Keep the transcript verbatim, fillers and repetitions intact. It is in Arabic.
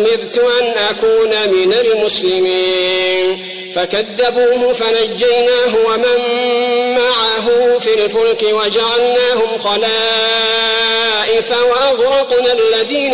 أمرت أن أكون من المسلمين فكذبوه فنجيناه ومن معه في الفلك وجعلناهم خلائف وأغرقنا الذين